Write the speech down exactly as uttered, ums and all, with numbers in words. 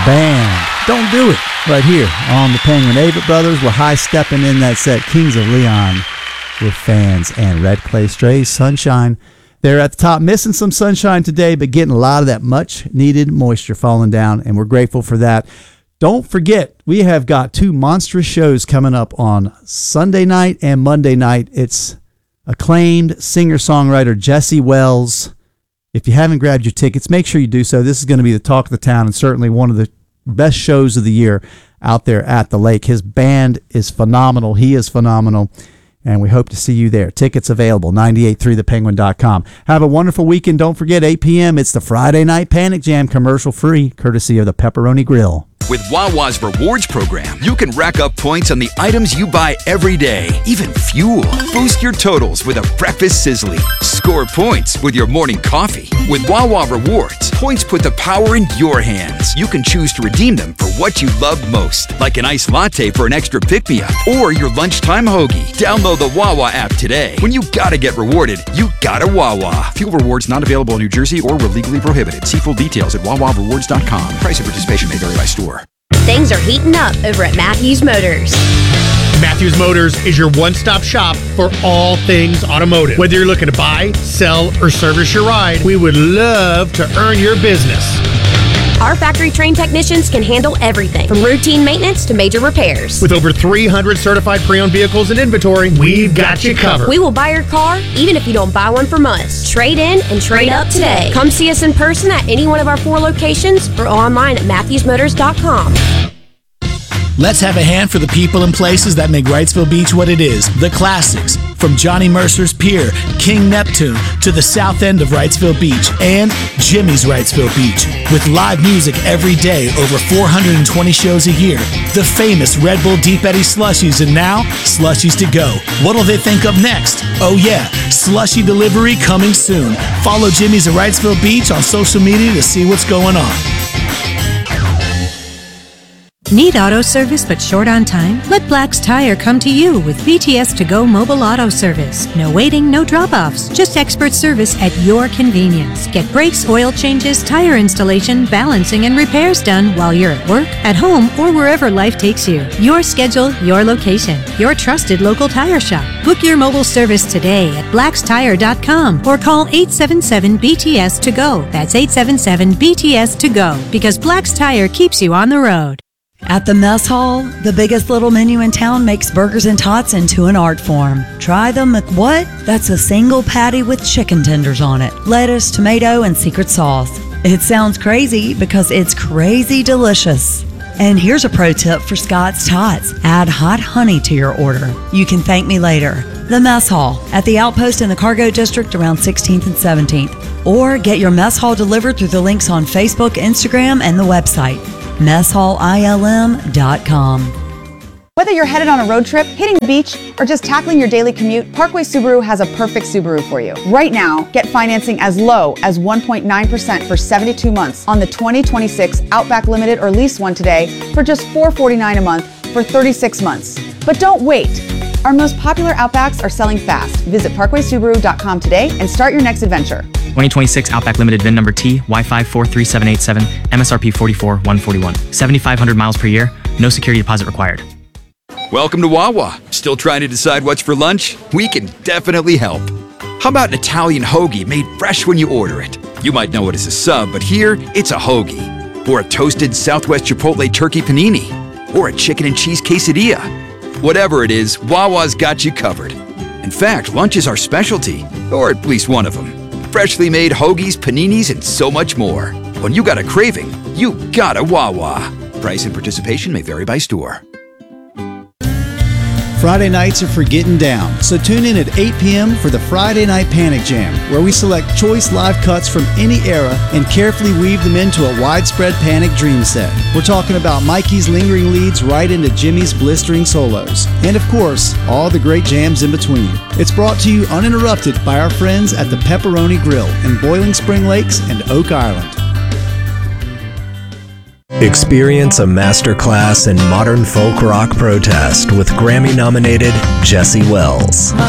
Band. Don't Do It. Right here on the Penguin. Avett Brothers were high-stepping in that set. Kings of Leon with Fans and Red Clay Strays. Sunshine. They're at the top, missing some sunshine today, but getting a lot of that much-needed moisture falling down, and we're grateful for that. Don't forget, we have got two monstrous shows coming up on Sunday night and Monday night. It's acclaimed singer-songwriter Jesse Wells. If you haven't grabbed your tickets, make sure you do so. This is going to be the talk of the town and certainly one of the best shows of the year out there at the lake. His band is phenomenal. He is phenomenal. And we hope to see you there. Tickets available, nine eight three the penguin dot com. Have a wonderful weekend. Don't forget, eight p.m., it's the Friday Night Panic Jam, commercial free, courtesy of the Pepperoni Grill. With Wawa's Rewards program, you can rack up points on the items you buy every day, even fuel. Boost your totals with a breakfast sizzly. Score points with your morning coffee. With Wawa Rewards, points put the power in your hands. You can choose to redeem them for what you love most, like an iced latte for an extra pick-me-up or your lunchtime hoagie. Download the Wawa app today. When you gotta get rewarded, you gotta Wawa. Fuel rewards not available in New Jersey or were legally prohibited. See full details at wawa rewards dot com. Price and participation may vary by store. Things are heating up over at Matthews Motors. Matthews Motors is your one-stop shop for all things automotive. Whether you're looking to buy, sell, or service your ride, we would love to earn your business. Our factory-trained technicians can handle everything from routine maintenance to major repairs. With over three hundred certified pre-owned vehicles in inventory, we've got you covered. We will buy your car even if you don't buy one from us. Trade in and trade up today. Come see us in person at any one of our four locations or online at matthews motors dot com. Let's have a hand for the people and places that make Wrightsville Beach what it is. The classics, from Johnny Mercer's Pier, King Neptune, to the south end of Wrightsville Beach, and Jimmy's Wrightsville Beach. With live music every day, over four hundred twenty shows a year. The famous Red Bull Deep Eddy Slushies, and now, Slushies to go. What'll they think of next? Oh yeah, Slushie delivery coming soon. Follow Jimmy's at Wrightsville Beach on social media to see what's going on. Need auto service but short on time? Let Black's Tire come to you with B T S to go mobile auto service. No waiting, no drop-offs, just expert service at your convenience. Get brakes, oil changes, tire installation, balancing, and repairs done while you're at work, at home, or wherever life takes you. Your schedule, your location, your trusted local tire shop. Book your mobile service today at blacks tire dot com or call eight seven seven B T S to go. That's eight seven seven B T S to go, because Black's Tire keeps you on the road. At the Mess Hall, the biggest little menu in town makes burgers and tots into an art form. Try the McWhat? That's a single patty with chicken tenders on it, lettuce, tomato, and secret sauce. It sounds crazy because it's crazy delicious. And here's a pro tip for Scott's Tots. Add hot honey to your order. You can thank me later. The Mess Hall, at the Outpost in the Cargo District around sixteenth and seventeenth. Or get your Mess Hall delivered through the links on Facebook, Instagram, and the website. mess hall I L M dot com. Whether you're headed on a road trip, hitting the beach, or just tackling your daily commute, Parkway Subaru has a perfect Subaru for you. Right now, get financing as low as one point nine percent for seventy-two months on the twenty twenty-six Outback Limited or lease one today for just four hundred forty-nine dollars a month for thirty-six months. But don't wait. Our most popular Outbacks are selling fast. Visit parkway subaru dot com today and start your next adventure. twenty twenty-six Outback Limited V I N number T Y five four three seven eight seven, M S R P forty-four one forty-one. seventy-five hundred miles per year, no security deposit required. Welcome to Wawa. Still trying to decide what's for lunch? We can definitely help. How about an Italian hoagie made fresh when you order it? You might know it as a sub, but here it's a hoagie. Or a toasted Southwest Chipotle turkey panini. Or a chicken and cheese quesadilla. Whatever it is, Wawa's got you covered. In fact, lunch is our specialty, or at least one of them. Freshly made hoagies, paninis, and so much more. When you got a craving, you got a Wawa. Price and participation may vary by store. Friday nights are for getting down, so tune in at eight p.m. for the Friday Night Panic Jam, where we select choice live cuts from any era and carefully weave them into a widespread Panic dream set. We're talking about Mikey's lingering leads right into Jimmy's blistering solos, and of course, all the great jams in between. It's brought to you uninterrupted by our friends at the Pepperoni Grill in Boiling Spring Lakes and Oak Island. Experience a masterclass in modern folk rock protest with Grammy-nominated Jesse Wells.